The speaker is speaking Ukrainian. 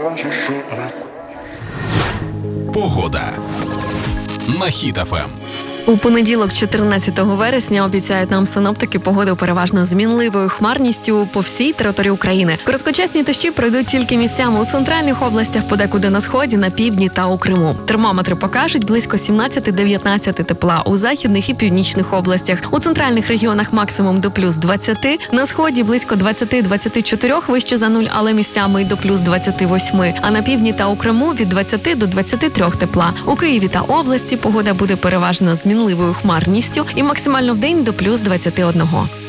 Погода на Хіт ФМ. У понеділок, 14 вересня, обіцяють нам синоптики погоду переважно змінливою хмарністю по всій території України. Короткочасні дощі пройдуть тільки місцями у центральних областях, подекуди на сході, на півдні та у Криму. Термометри покажуть близько 17-19 тепла у західних і північних областях. У центральних регіонах максимум до плюс 20, на сході близько 20-24 вище за нуль, але місцями й до плюс 28. А на півдні та у Криму від 20 до 23 тепла. У Києві та області погода буде переважно змінливою хмарністю і максимально вдень до плюс 21.